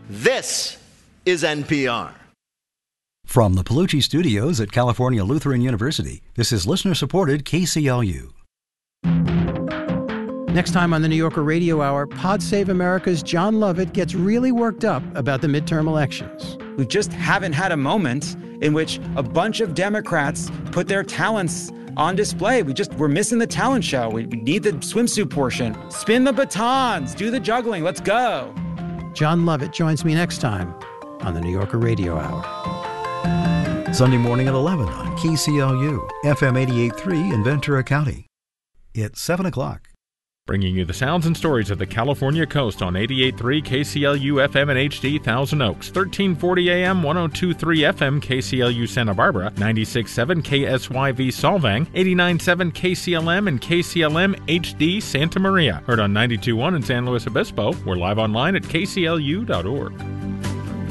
This is NPR. From the Palucci Studios at California Lutheran University, this is listener-supported KCLU. Next time on the New Yorker Radio Hour, Pod Save America's John Lovett gets really worked up about the midterm elections. We just haven't had a moment in which a bunch of Democrats put their talents on display. We're missing the talent show. We need the swimsuit portion. Spin the batons, do the juggling, let's go. John Lovett joins me next time on the New Yorker Radio Hour. Sunday morning at 11 on KCLU, FM 88.3 in Ventura County. It's 7 o'clock. Bringing you the sounds and stories of the California coast on 88.3 KCLU FM and HD Thousand Oaks, 1340 AM, 102.3 FM KCLU Santa Barbara, 96.7 KSYV Solvang, 89.7 KCLM and KCLM HD Santa Maria. Heard on 92.1 in San Luis Obispo. We're live online at kclu.org.